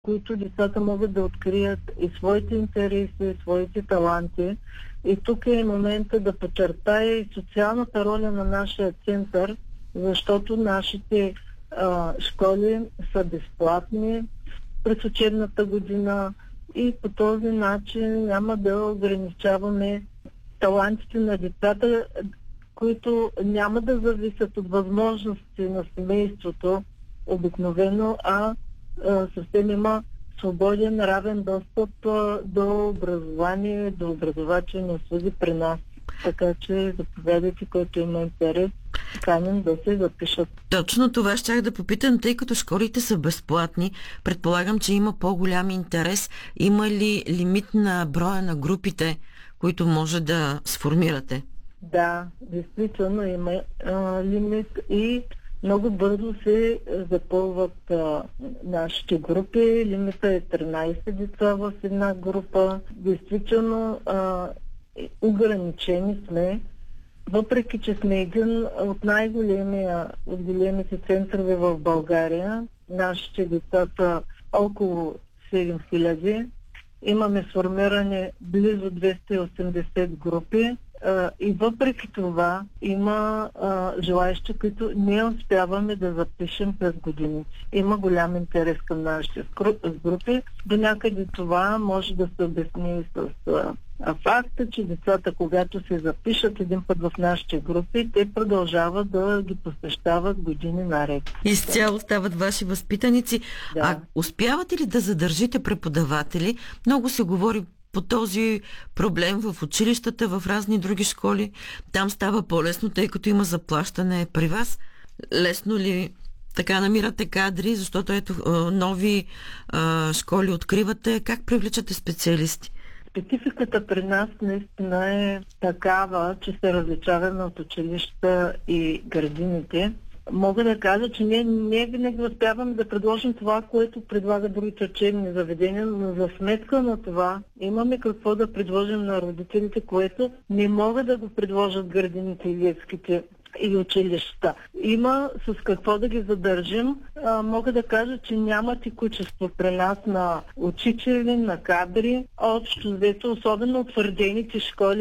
които децата могат да открият и своите интереси, и своите таланти. И тук е момента да подчертая и социалната роля на нашия център, защото нашите школи са безплатни през учебната година и по този начин няма да ограничаваме талантите на децата, които няма да зависят от възможности на семейството обикновено, а съвсем има свободен, равен достъп до образование, до образователни услуги при нас. Така че заповядайте, който има интерес, каним да се запишат. Точно това щях да попитам, тъй като школите са безплатни. Предполагам, че има по-голям интерес. Има ли лимит на броя на групите, които може да сформирате? Да, действително има лимит и много бързо се запълват нашите групи. Лимита е 13 деца в една група. Действително ограничени сме, въпреки че сме един от големите центрове в България. Нашите деца са около 7000. Имаме сформирани близо 280 групи. И въпреки това има желаещи, които не успяваме да запишем през годините. Има голям интерес към нашите групи. До някъде това може да се обясни с факта, че децата, когато се запишат един път в нашите групи, те продължават да ги посещават години наред. Изцяло стават ваши възпитаници. Да. А успявате ли да задържите преподаватели? Много се говори по този проблем в училищата, в разни други школи. Там става по-лесно, тъй като има заплащане. При вас лесно ли така намирате кадри, защото ето нови школи откривате? Как привличате специалисти? Спецификата при нас наистина е такава, че се различаваме от училищата и градините. Мога да кажа, че не винаги успяваме да предложим това, което предлагат другите учебни заведения, но за сметка на това имаме какво да предложим на родителите, което не могат да го предложат градините и детските и училища. Има с какво да ги задържим. Мога да кажа, че няма текучество при нас на учители, на кадри. Общо взето, особено утвърдените школи,